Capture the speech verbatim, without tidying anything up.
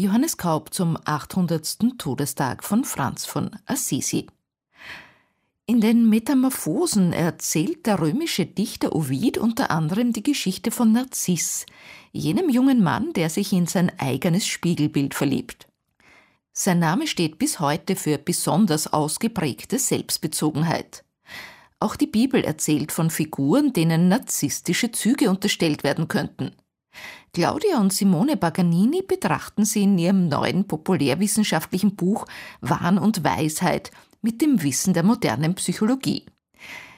Johannes Kaup zum achthundertsten Todestag von Franz von Assisi. In den Metamorphosen erzählt der römische Dichter Ovid unter anderem die Geschichte von Narziss, jenem jungen Mann, der sich in sein eigenes Spiegelbild verliebt. Sein Name steht bis heute für besonders ausgeprägte Selbstbezogenheit. Auch die Bibel erzählt von Figuren, denen narzisstische Züge unterstellt werden könnten. Claudia und Simone Paganini betrachten sie in ihrem neuen populärwissenschaftlichen Buch Wahn und Weisheit mit dem Wissen der modernen Psychologie.